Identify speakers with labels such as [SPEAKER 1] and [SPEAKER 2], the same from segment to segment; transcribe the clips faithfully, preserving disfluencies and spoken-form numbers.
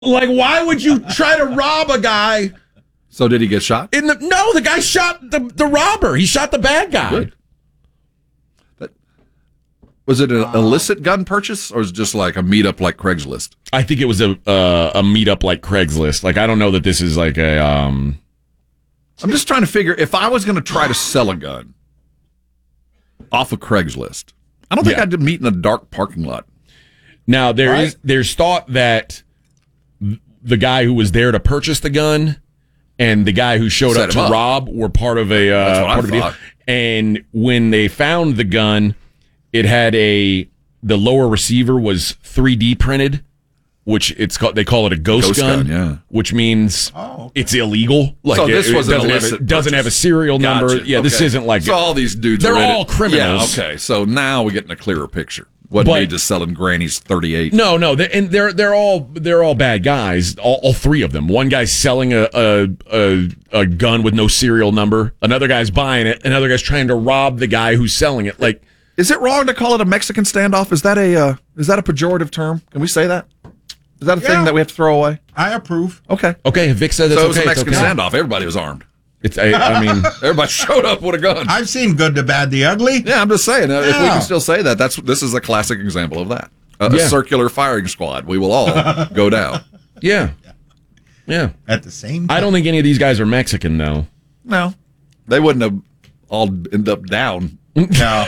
[SPEAKER 1] Like, why would you try to rob a guy?
[SPEAKER 2] So did he get shot?
[SPEAKER 1] In the no, the guy shot the, the robber. He shot the bad guy.
[SPEAKER 2] Good. That, was it an uh, illicit gun purchase, or was it just like a meetup like Craigslist?
[SPEAKER 1] I think it was a uh, a meetup like Craigslist. Like, I don't know that this is like a. Um...
[SPEAKER 2] I'm just trying to figure if I was going to try to sell a gun off of Craigslist. I don't think yeah. I'd meet in a dark parking lot.
[SPEAKER 1] Now there
[SPEAKER 2] right?
[SPEAKER 1] is there's thought that the guy who was there to purchase the gun and the guy who showed
[SPEAKER 2] Set
[SPEAKER 1] up to
[SPEAKER 2] up.
[SPEAKER 1] rob were part of a uh,
[SPEAKER 2] That's what
[SPEAKER 1] part
[SPEAKER 2] I
[SPEAKER 1] of a deal.
[SPEAKER 2] thought.
[SPEAKER 1] And when they found the gun, it had a the lower receiver was three D printed, which it's called. They call it a ghost,
[SPEAKER 2] ghost
[SPEAKER 1] gun,
[SPEAKER 2] gun, yeah.
[SPEAKER 1] which means
[SPEAKER 3] oh, okay.
[SPEAKER 1] it's illegal. Like
[SPEAKER 2] so this
[SPEAKER 1] it,
[SPEAKER 2] was
[SPEAKER 1] it
[SPEAKER 2] an
[SPEAKER 1] doesn't,
[SPEAKER 2] illicit
[SPEAKER 1] have, a, doesn't have a serial
[SPEAKER 2] gotcha.
[SPEAKER 1] number. Yeah,
[SPEAKER 2] okay.
[SPEAKER 1] this isn't like
[SPEAKER 2] so all these dudes.
[SPEAKER 1] They're
[SPEAKER 2] are
[SPEAKER 1] all
[SPEAKER 2] it.
[SPEAKER 1] criminals.
[SPEAKER 2] Yeah, okay. So now we're getting a clearer picture. Wasn't
[SPEAKER 1] But-
[SPEAKER 2] me just selling grannies thirty-eight.
[SPEAKER 1] No, no, they, and they're they're all they're all bad guys. All, all three of them. One guy's selling a, a a a gun with no serial number. Another guy's buying it. Another guy's trying to rob the guy who's selling it. Like,
[SPEAKER 2] is it wrong to call it a Mexican standoff? Is that a uh, is that a pejorative term? Can we say that? Is that a
[SPEAKER 3] Yeah.
[SPEAKER 2] thing that we have to throw away?
[SPEAKER 3] I approve.
[SPEAKER 2] Okay.
[SPEAKER 1] okay, Vic says it's
[SPEAKER 2] So it was
[SPEAKER 1] okay.
[SPEAKER 2] a Mexican
[SPEAKER 1] it's okay.
[SPEAKER 2] standoff. Everybody was armed.
[SPEAKER 1] It's I, I mean,
[SPEAKER 2] Everybody showed up with a gun.
[SPEAKER 3] I've seen Good, the Bad, the Ugly.
[SPEAKER 2] Yeah, I'm just saying. uh, If we
[SPEAKER 3] Yeah.
[SPEAKER 2] can still say that, that's this is a classic example of that. A,
[SPEAKER 1] Yeah.
[SPEAKER 2] a circular firing squad. We will all go down.
[SPEAKER 1] yeah, yeah.
[SPEAKER 3] At the same time.
[SPEAKER 1] I don't think any of these guys are Mexican though.
[SPEAKER 2] No, they wouldn't have all ended up down.
[SPEAKER 3] No.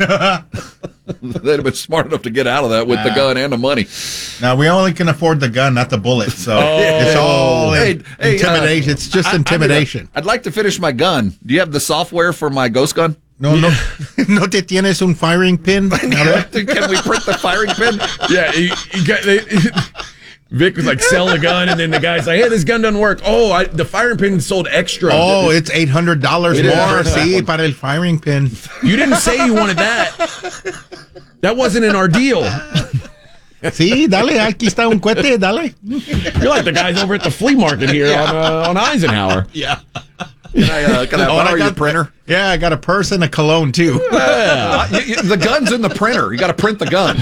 [SPEAKER 2] They'd have been smart enough to get out of that with the
[SPEAKER 3] Nah.
[SPEAKER 2] gun and the money.
[SPEAKER 3] Now, we only can afford the gun, not the bullet. So
[SPEAKER 1] Oh.
[SPEAKER 3] it's all
[SPEAKER 2] Hey,
[SPEAKER 3] in-
[SPEAKER 2] hey,
[SPEAKER 3] intimidation.
[SPEAKER 2] uh,
[SPEAKER 3] it's just
[SPEAKER 2] I- I
[SPEAKER 3] intimidation.
[SPEAKER 2] mean, I'd like to finish my gun. Do you have the software for my ghost gun?
[SPEAKER 3] no, no, no te tienes un firing pin?
[SPEAKER 2] Can we print the firing pin?
[SPEAKER 1] Yeah, he, he got, they, Vic was like, sell the gun, and then the guy's like, hey, this gun doesn't work. Oh, I, the firing pin sold extra.
[SPEAKER 3] Oh, it's eight hundred dollars
[SPEAKER 2] It is.
[SPEAKER 3] more. Sí, para el firing pin.
[SPEAKER 1] You didn't say you wanted that. That wasn't in our deal.
[SPEAKER 3] Sí, dale, aquí está un cohete, dale.
[SPEAKER 1] You're like the guys over at the flea market here on uh, on Eisenhower.
[SPEAKER 3] Yeah.
[SPEAKER 2] Can I, uh, can I
[SPEAKER 3] Oh,
[SPEAKER 2] borrow
[SPEAKER 3] I
[SPEAKER 2] your
[SPEAKER 3] got-
[SPEAKER 2] printer?
[SPEAKER 3] Yeah, I got a purse and a cologne, too.
[SPEAKER 2] Uh, you- you- the gun's in the printer. You got to print the gun.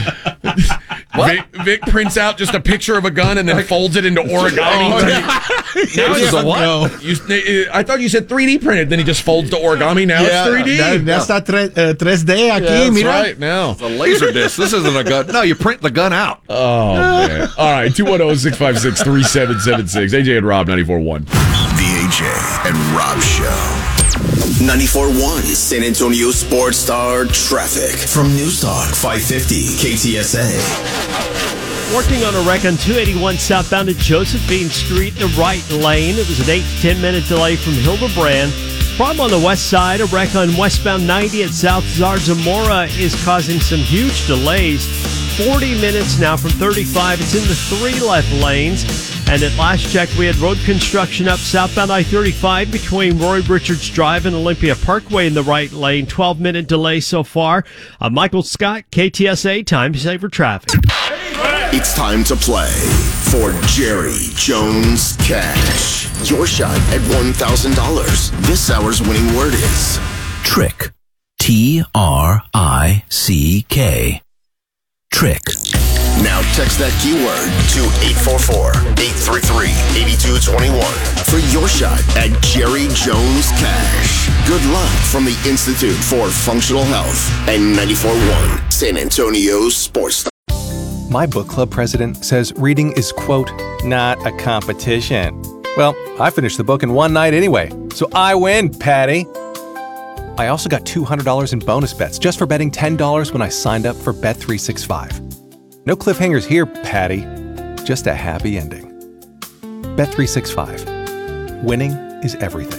[SPEAKER 1] Vic, Vic prints out just a picture of a gun and then folds it into origami.
[SPEAKER 2] Oh,
[SPEAKER 1] Now
[SPEAKER 2] This is
[SPEAKER 1] you-
[SPEAKER 2] a what?
[SPEAKER 3] No.
[SPEAKER 1] You, I thought you said three D printed. Then he just folds to origami. Now
[SPEAKER 3] Yeah,
[SPEAKER 1] it's three D.
[SPEAKER 3] Ya, ya está tre, uh, tres D aquí,
[SPEAKER 1] Yeah, that's
[SPEAKER 3] mira.
[SPEAKER 1] right. Now.
[SPEAKER 2] It's a laser disc. This isn't a gun. No, you print the gun out.
[SPEAKER 1] Oh, man. All right. two one zero, six five six, three seven seven six. A J and Rob, ninety-four point one.
[SPEAKER 4] The A J and Rob Show. ninety-four point one San Antonio Sports Star Traffic from News Talk five fifty K T S A.
[SPEAKER 5] Working on a wreck on two eighty-one southbound at Josephine Street, the right lane. It was an eight to ten minute delay from Hildebrand. Problem on the west side, a wreck on westbound ninety at South Zarzamora is causing some huge delays. forty minutes now from thirty-five. It's in the three left lanes. And at last check, we had road construction up southbound I thirty-five between Roy Richards Drive and Olympia Parkway in the right lane. twelve minute delay so far. I'm Michael Scott, K T S A, time to saver traffic.
[SPEAKER 4] It's time to play for Jerry Jones Cash. Your shot at one thousand dollars. This hour's winning word is
[SPEAKER 6] Trick. T R I C K. Trick.
[SPEAKER 4] Now text that keyword to eight four four, eight three three, eight two two one for your shot at Jerry Jones Cash. Good luck from the Institute for Functional Health and ninety-four point one San Antonio Sports.
[SPEAKER 7] My book club president says reading is, quote, not a competition. Well, I finished the book in one night anyway, so I win, Patty. I also got two hundred dollars in bonus bets just for betting ten dollars when I signed up for Bet three sixty-five. No cliffhangers here, Patty. Just a happy ending. Bet three sixty-five. Winning is everything.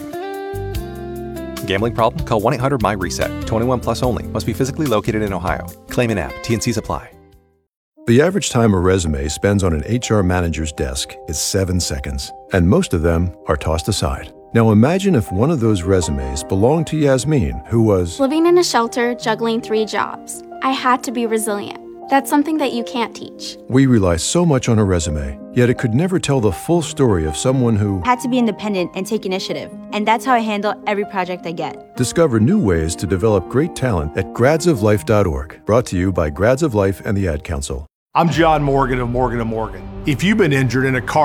[SPEAKER 7] Gambling problem? Call one eight hundred M Y RESET. twenty-one plus only. Must be physically located in Ohio. Claim in app. T N Cs apply.
[SPEAKER 8] The average time a resume spends on an H R manager's desk is seven seconds, and most of them are tossed aside. Now imagine if one of those resumes belonged to Yasmin, who was
[SPEAKER 9] living in a shelter, juggling three jobs. I had to be resilient. That's something that you can't teach.
[SPEAKER 8] We rely so much on a resume, yet it could never tell the full story of someone who
[SPEAKER 10] had to be independent and take initiative. And that's how I handle every project I get.
[SPEAKER 8] Discover new ways to develop great talent at grads of life dot org. Brought to you by Grads of Life and the Ad Council.
[SPEAKER 11] I'm John Morgan of Morgan and Morgan. If you've been injured in a car